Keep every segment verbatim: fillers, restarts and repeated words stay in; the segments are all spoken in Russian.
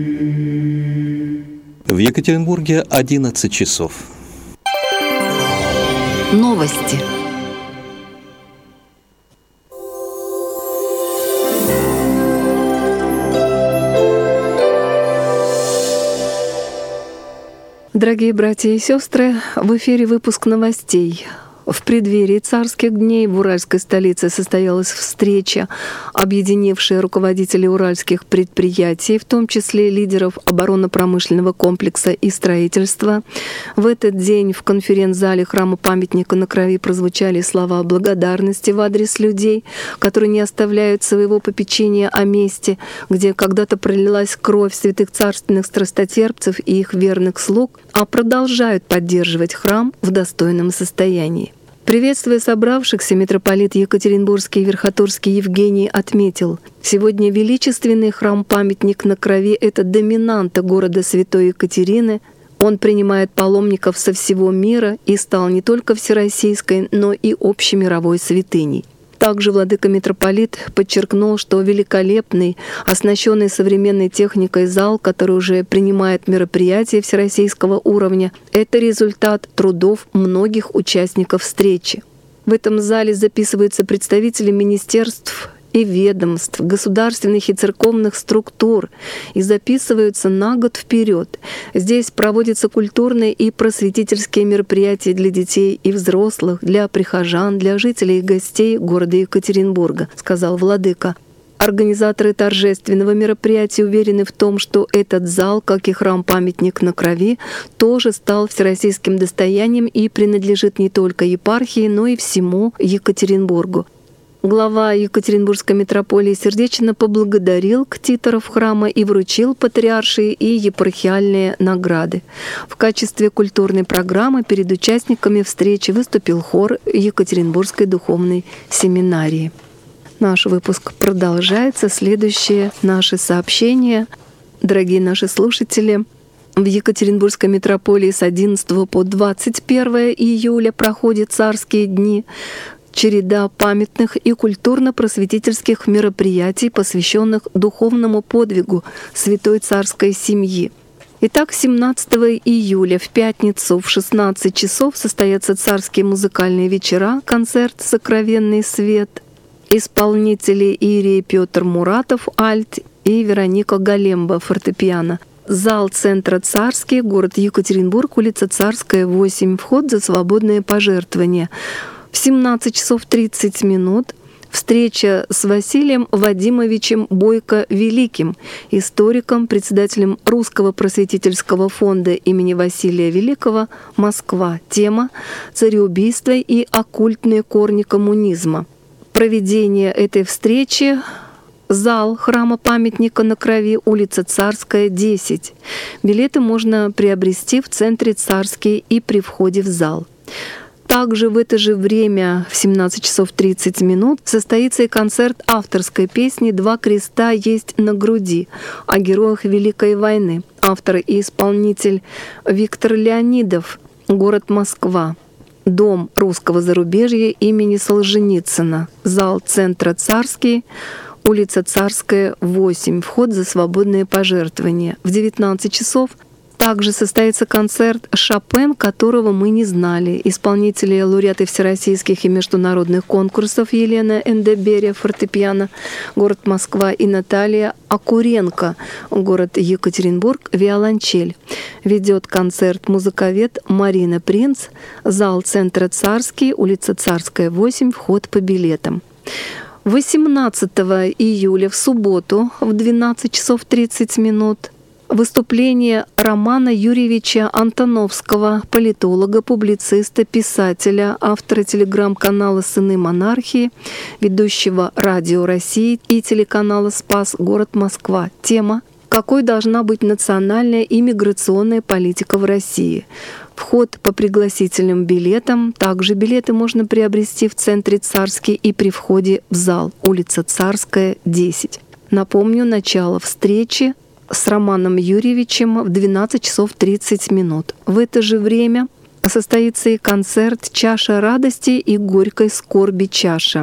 В Екатеринбурге одиннадцать часов. Новости. Дорогие братья и сестры, в эфире выпуск новостей. В преддверии царских дней в уральской столице состоялась встреча, объединившая руководителей уральских предприятий, в том числе лидеров оборонно-промышленного комплекса и строительства. В этот день в конференц-зале храма памятника на Крови прозвучали слова благодарности в адрес людей, которые не оставляют своего попечения о месте, где когда-то пролилась кровь святых царственных страстотерпцев и их верных слуг, а продолжают поддерживать храм в достойном состоянии. Приветствуя собравшихся, митрополит Екатеринбургский и Верхотурский Евгений отметил: «Сегодня величественный храм-памятник на Крови — это доминанта города Святой Екатерины. Он принимает паломников со всего мира и стал не только всероссийской, но и общемировой святыней». Также владыка-митрополит подчеркнул, что великолепный, оснащенный современной техникой зал, который уже принимает мероприятия всероссийского уровня, это результат трудов многих участников встречи. В этом зале записываются представители министерств и ведомств, государственных и церковных структур и записываются на год вперед. Здесь проводятся культурные и просветительские мероприятия для детей и взрослых, для прихожан, для жителей и гостей города Екатеринбурга, сказал владыка. Организаторы торжественного мероприятия уверены в том, что этот зал, как и храм-памятник на Крови, тоже стал всероссийским достоянием и принадлежит не только епархии, но и всему Екатеринбургу. Глава Екатеринбургской митрополии сердечно поблагодарил ктиторов храма и вручил патриаршие и епархиальные награды. В качестве культурной программы перед участниками встречи выступил хор Екатеринбургской духовной семинарии. Наш выпуск продолжается. Следующее наше сообщение. Дорогие наши слушатели, в Екатеринбургской митрополии с одиннадцатого по двадцать первое июля проходят царские дни. Череда памятных и культурно-просветительских мероприятий, посвященных духовному подвигу святой царской семьи. Итак, семнадцатого июля в пятницу в шестнадцать часов состоятся царские музыкальные вечера, концерт «Сокровенный свет». Исполнители Ирий Петр Муратов, альт, и Вероника Галемба, фортепиано. Зал центра «Царский», город Екатеринбург, улица Царская, восемь. Вход за свободные пожертвования. В семнадцать часов тридцать минут встреча с Василием Вадимовичем Бойко-Великим, историком, председателем Русского просветительского фонда имени Василия Великого, Москва. Тема «Цареубийство и оккультные корни коммунизма». Проведение этой встречи — зал храма памятника на Крови, улица Царская, десять. Билеты можно приобрести в центре «Царский» и при входе в зал. Также в это же время, в семнадцать часов тридцать минут, состоится и концерт авторской песни «Два креста есть на груди» о героях Великой войны. Автор и исполнитель Виктор Леонидов, город Москва. Дом русского зарубежья имени Солженицына. Зал центра «Царский», улица Царская, восемь. Вход за свободные пожертвования. В девятнадцать часов также состоится концерт «Шопен», которого мы не знали. Исполнители, лауреаты всероссийских и международных конкурсов Елена Эндеберия, фортепиано, город Москва, и Наталья Акуренко, город Екатеринбург, виолончель. Ведет концерт музыковед Марина Принц, зал центра «Царский», улица Царская, восемь, вход по билетам. восемнадцатого июля в субботу в двенадцать часов тридцать минут выступление Романа Юрьевича Антоновского, политолога, публициста, писателя, автора телеграм-канала «Сыны монархии», ведущего «Радио России» и телеканала «Спас», город Москва. Тема «Какой должна быть национальная и миграционная политика в России?». Вход по пригласительным билетам. Также билеты можно приобрести в центре «Царский» и при входе в зал, улица Царская, десять. Напомню, начало встречи с Романом Юрьевичем в двенадцать часов тридцать минут. В это же время состоится и концерт «Чаша радости и горькой скорби чаша».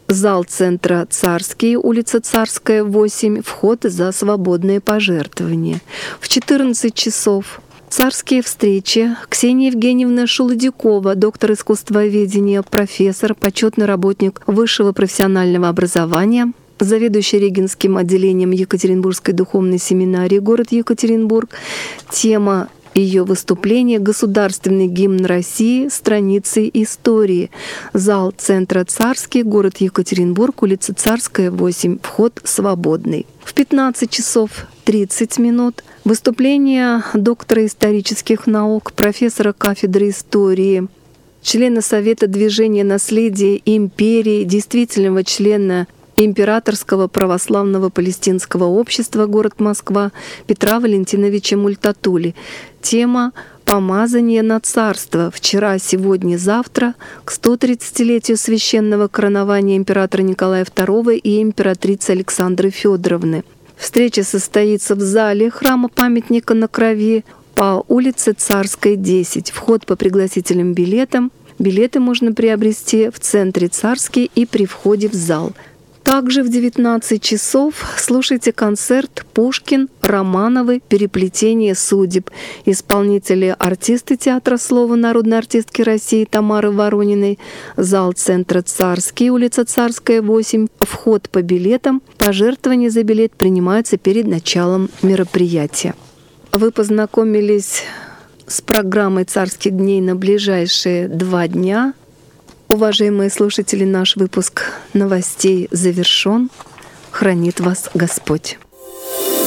Зал центра «Царский», улица Царская, восемь, вход за свободные пожертвования. В четырнадцать часов царские встречи. Ксения Евгеньевна Шулудякова, доктор искусствоведения, профессор, почетный работник высшего профессионального образования, заведующий Регинским отделением Екатеринбургской духовной семинарии, город Екатеринбург. Тема ее выступления — «Государственный гимн России. Страницы истории». Зал центра «Царский», город Екатеринбург, улица Царская, восемь, вход свободный. В пятнадцать часов тридцать минут выступление доктора исторических наук, профессора кафедры истории, члена Совета движения наследия империи, действительного члена Императорского православного палестинского общества, город Москва, Петра Валентиновича Мультатули. Тема «Помазание на царство. Вчера, сегодня, завтра» к сто тридцатилетию священного коронования императора Николая второго и императрицы Александры Федоровны. Встреча состоится в зале храма памятника на Крови по улице Царской, десять. Вход по пригласительным билетам. Билеты можно приобрести в центре «Царский» и при входе в зал. Также в девятнадцать часов слушайте концерт «Пушкин, Романовы. Переплетение судеб». Исполнители — артисты театра слова народной артистки России Тамары Ворониной. Зал центра «Царский», улица Царская, восемь. Вход по билетам. Пожертвования за билет принимаются перед началом мероприятия. Вы познакомились с программой «Царских дней» на ближайшие два дня. Уважаемые слушатели, наш выпуск новостей завершен. Хранит вас Господь.